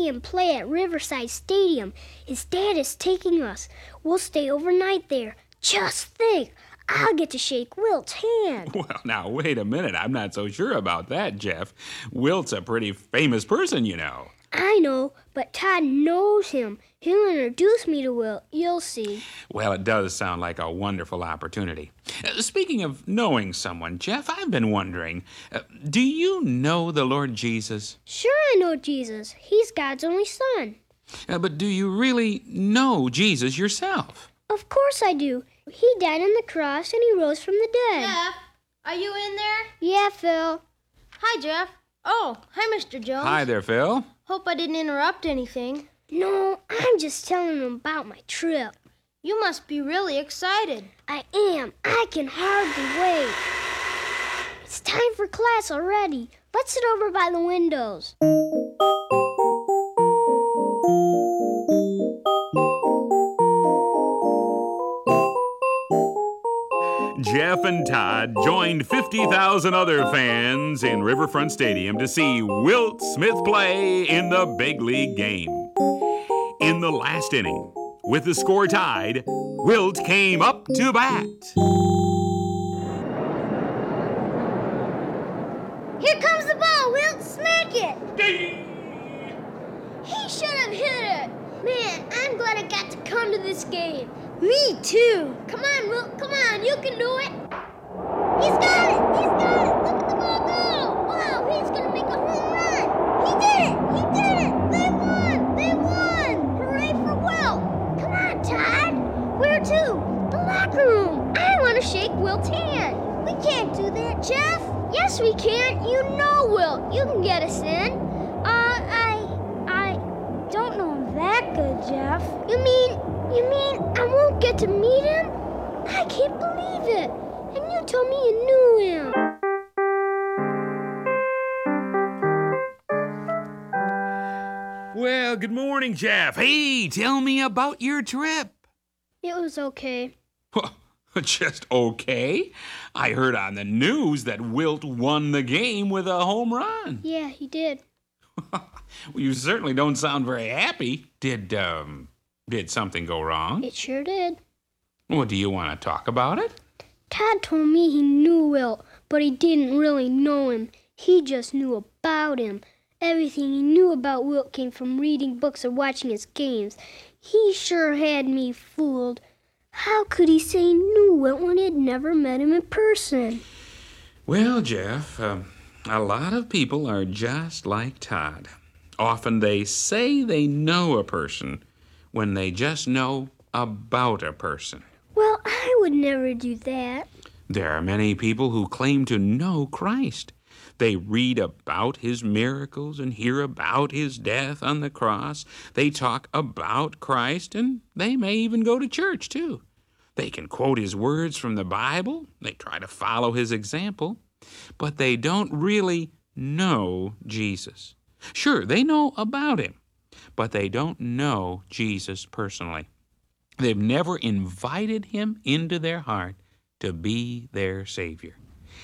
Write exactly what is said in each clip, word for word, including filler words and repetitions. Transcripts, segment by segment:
see him play at Riverside Stadium. His dad is taking us. We'll stay overnight there. Just think, I'll get to shake Wilt's hand. Well, now, wait a minute. I'm not so sure about that, Jeff. Wilt's a pretty famous person, you know. I know, but Todd knows him. He'll introduce me to Wilt. You'll see. Well, it does sound like a wonderful opportunity. Uh, speaking of knowing someone, Jeff, I've been wondering, uh, do you know the Lord Jesus? Sure I know Jesus. He's God's only son. Uh, but do you really know Jesus yourself? Of course I do. He died on the cross and he rose from the dead. Jeff, are you in there? Yeah, Phil. Hi, Jeff. Oh, hi, Mister Jones. Hi there, Phil. Hope I didn't interrupt anything. No, I'm just telling him about my trip. You must be really excited. I am. I can hardly wait. It's time for class already. Let's sit over by the windows. Jeff and Todd joined fifty thousand other fans in Riverfront Stadium to see Wilt Smith play in the big league game. In the last inning, with the score tied, Wilt came up to bat. Here comes the ball, Wilt. Smack it. He should have hit it. Man, I'm glad I got to come to this game. Me too. Come on, Wilt. Come on. You can do it. He's got it. He's got it. Look at the ball go. Wow, he's going to make a home run. He did it. He did it. They won. They won. Hooray for Wilt. Come on, Todd. Where to? The locker room. I want to shake Wilt's hand. We can't do that, Jeff. Yes, we can. You know Wilt. You can get us in. Uh, I... I don't know him that good, Jeff. You mean... You mean I won't get to meet him? I can't believe it. And you told me you knew him. Well, good morning, Jeff. Hey, tell me about your trip. It was okay. Just okay? I heard on the news that Wilt won the game with a home run. Yeah, he did. Well, you certainly don't sound very happy. Did, um... Did something go wrong? It sure did. Well, do you want to talk about it? Todd told me he knew Wilt, but he didn't really know him. He just knew about him. Everything he knew about Wilt came from reading books or watching his games. He sure had me fooled. How could he say he knew Wilt when he'd never met him in person? Well, Jeff, uh, a lot of people are just like Todd. Often they say they know a person when they just know about a person. Well, I would never do that. There are many people who claim to know Christ. They read about his miracles and hear about his death on the cross. They talk about Christ, and they may even go to church, too. They can quote his words from the Bible. They try to follow his example. But they don't really know Jesus. Sure, they know about him, but they don't know Jesus personally. They've never invited him into their heart to be their Savior.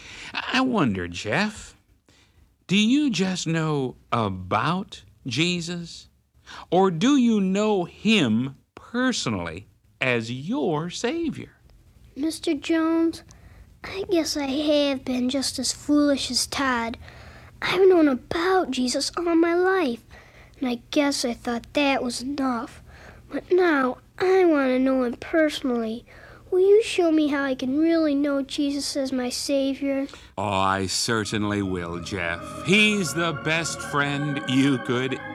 I wonder, Jeff, do you just know about Jesus, or do you know him personally as your Savior? Mister Jones, I guess I have been just as foolish as Todd. I've known about Jesus all my life. And I guess I thought that was enough. But now I want to know him personally. Will you show me how I can really know Jesus as my Savior? Oh, I certainly will, Jeff. He's the best friend you could